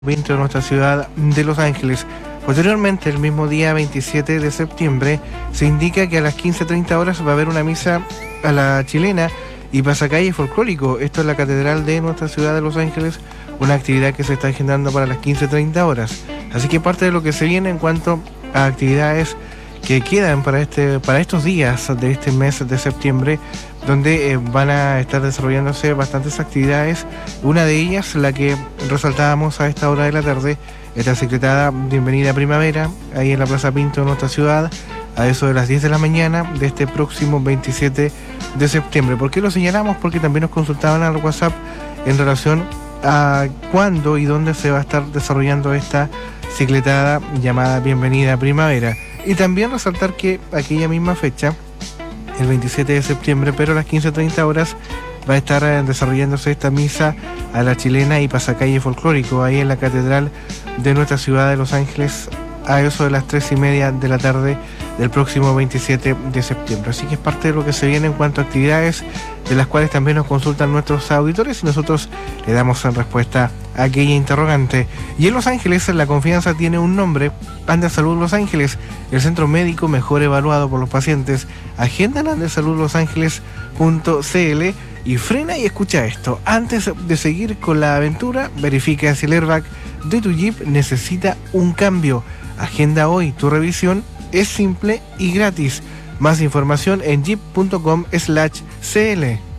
20 de nuestra ciudad de Los Ángeles. Posteriormente, el mismo día 27 de septiembre, se indica que a las 15:30 horas va a haber una misa a la chilena y pasacalle folclórico. Esto es la catedral de nuestra ciudad de Los Ángeles, una actividad que se está agendando para las 15:30 horas. Así que parte de lo que se viene en cuanto a actividades que quedan para estos días de este mes de septiembre, donde van a estar desarrollándose bastantes actividades. Una de ellas, la que resaltábamos a esta hora de la tarde, esta secretada Bienvenida Primavera, ahí en la Plaza Pinto de nuestra ciudad, a eso de las 10 de la mañana de este próximo 27 de septiembre. ¿Por qué lo señalamos? Porque también nos consultaban al WhatsApp en relación a cuándo y dónde se va a estar desarrollando esta cicletada llamada Bienvenida Primavera. Y también resaltar que aquella misma fecha, el 27 de septiembre, pero a las 15:30 horas, va a estar desarrollándose esta misa a la chilena y pasacalle folclórico, ahí en la catedral de nuestra ciudad de Los Ángeles, a eso de las 3:30 de la tarde del próximo 27 de septiembre. Así que es parte de lo que se viene en cuanto a actividades, de las cuales también nos consultan nuestros auditores y nosotros le damos en respuesta a aquella interrogante. Y en Los Ángeles la confianza tiene un nombre: Andesalud Los Ángeles, el centro médico mejor evaluado por los pacientes. Agenda en andesaludlosangeles.cl y frena y escucha esto. Antes de seguir con la aventura, verifica si el airbag de tu Jeep necesita un cambio. Agenda hoy tu revisión, es simple y gratis. Más información en jeep.com/cl.